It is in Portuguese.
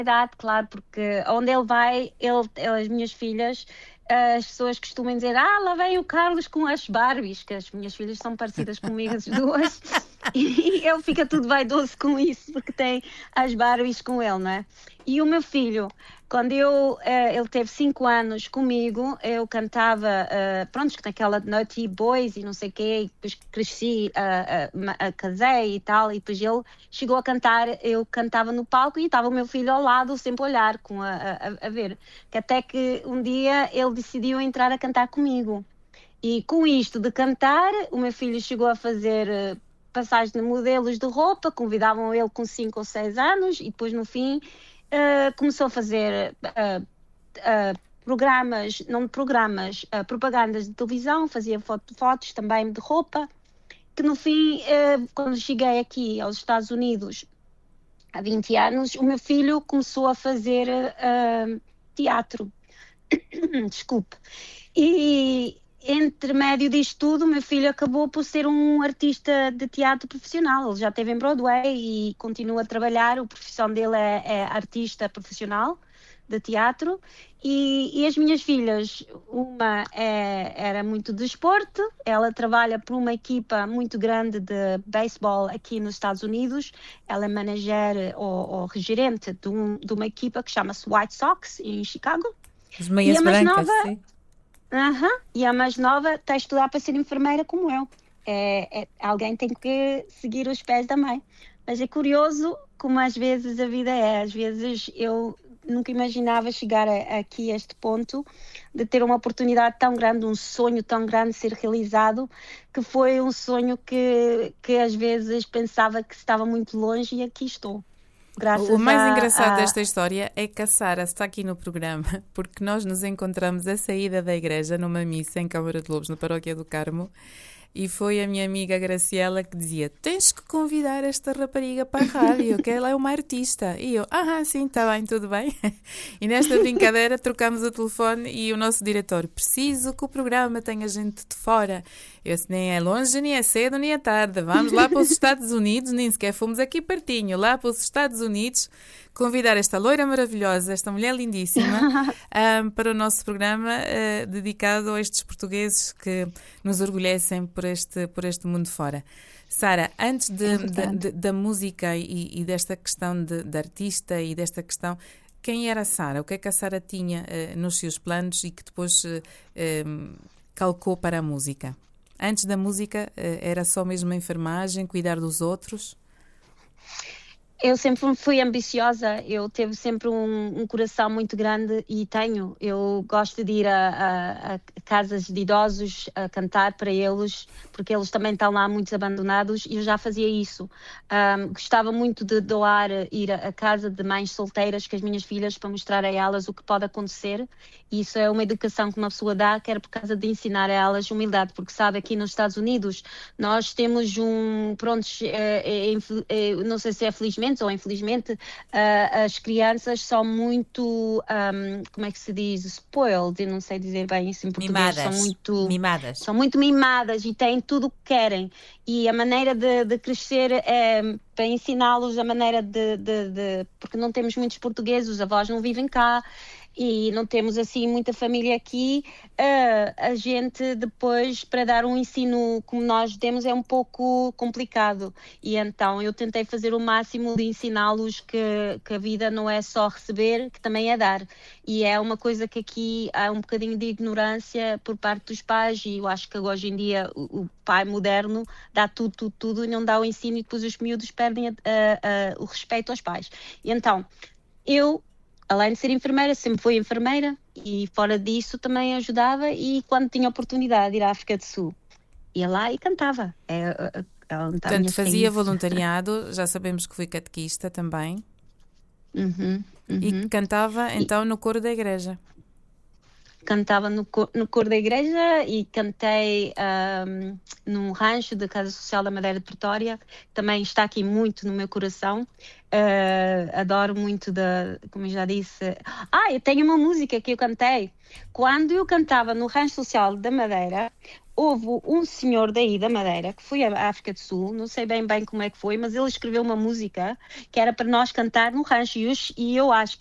idade, claro, porque onde ele vai, as minhas filhas, as pessoas costumam dizer, lá vem o Carlos com as Barbies, que as minhas filhas são parecidas comigo, as duas, e ele fica tudo vaidoso com isso, porque tem as Barbies com ele, não é? E o meu filho, quando ele teve 5 anos comigo, eu cantava, pronto, naquela Naughty Boys e não sei o quê, e depois cresci, casei e tal, e depois ele chegou a cantar, eu cantava no palco e estava o meu filho ao lado, sempre a olhar, a ver, que até que um dia ele decidiu entrar a cantar comigo. E com isto de cantar, o meu filho chegou a fazer passagem de modelos de roupa, convidavam ele com 5 ou 6 anos, e depois no fim começou a fazer programas, não programas, propagandas de televisão, fazia fotos também de roupa, que no fim, quando cheguei aqui aos Estados Unidos há 20 anos, o meu filho começou a fazer teatro. Desculpe. E entre médio disto tudo, o meu filho acabou por ser um artista de teatro profissional. Ele já esteve em Broadway e continua a trabalhar. A profissão dele é artista profissional de teatro. E as minhas filhas, uma era muito de desporto, ela trabalha por uma equipa muito grande de beisebol aqui nos Estados Unidos. Ela é manager ou gerente de uma equipa que chama-se White Sox, em Chicago. As E meias a mais brancas, nova, sim. e a mais nova está a estudar para ser enfermeira como eu. Alguém tem que seguir os pés da mãe. Mas é curioso como às vezes a vida é. Às vezes eu nunca imaginava chegar aqui a este ponto de ter uma oportunidade tão grande, um sonho tão grande ser realizado, que foi um sonho que às vezes pensava que estava muito longe e aqui estou. O Graças mais engraçado a... desta história é que a Sara está aqui no programa porque nós nos encontramos à saída da igreja numa missa em Câmara de Lobos, na Paróquia do Carmo, e foi a minha amiga Graciela que dizia: tens que convidar esta rapariga para a rádio, que ela é uma artista. E eu, sim, está bem, tudo bem. E nesta brincadeira trocamos o telefone e o nosso diretor: preciso que o programa tenha gente de fora. Eu disse: nem é longe, nem é cedo, nem é tarde. Vamos lá para os Estados Unidos, nem sequer fomos aqui pertinho, lá para os Estados Unidos, convidar esta loira maravilhosa, esta mulher lindíssima, para o nosso programa dedicado a estes portugueses que nos orgulhecem por este mundo fora. Sara, antes da música e desta questão de artista e desta questão, quem era a Sara? O que é que a Sara tinha nos seus planos e que depois calcou para a música? Antes da música, era só mesmo a enfermagem, cuidar dos outros? Eu sempre fui ambiciosa, eu tive sempre um coração muito grande e tenho. Eu gosto de ir a casas de idosos a cantar para eles, porque eles também estão lá muitos abandonados e eu já fazia isso. Gostava muito de ir à casa de mães solteiras com as minhas filhas para mostrar a elas o que pode acontecer. E isso é uma educação que uma pessoa dá, que era por causa de ensinar a elas humildade, porque sabe, aqui nos Estados Unidos nós temos não sei se é felizmente ou infelizmente, as crianças são muito, como é que se diz, spoiled, eu não sei dizer bem isso em português, Mimadas. São muito mimadas e têm tudo o que querem. E a maneira de crescer é para ensiná-los a maneira porque não temos muitos portugueses, os avós não vivem cá, e não temos assim muita família aqui, a gente depois, para dar um ensino como nós demos, é um pouco complicado. E então eu tentei fazer o máximo de ensiná-los que a vida não é só receber, que também é dar. E é uma coisa que aqui há um bocadinho de ignorância por parte dos pais, e eu acho que hoje em dia o pai moderno dá tudo e não dá o ensino, e depois os miúdos perdem o respeito aos pais. E então, além de ser enfermeira, sempre fui enfermeira e fora disso também ajudava, e quando tinha oportunidade de ir à África do Sul, ia lá e cantava. Portanto, fazia voluntariado, já sabemos que fui catequista também. E cantava então no coro da igreja. cantava no coro da igreja e cantei num rancho da Casa Social da Madeira de Pretória, também está aqui muito no meu coração. Adoro muito, como eu já disse. Eu tenho uma música que eu cantei quando eu cantava no rancho social da Madeira. Houve um senhor daí da Madeira que foi à África do Sul, não sei bem como é que foi, mas ele escreveu uma música que era para nós cantar no rancho, e eu acho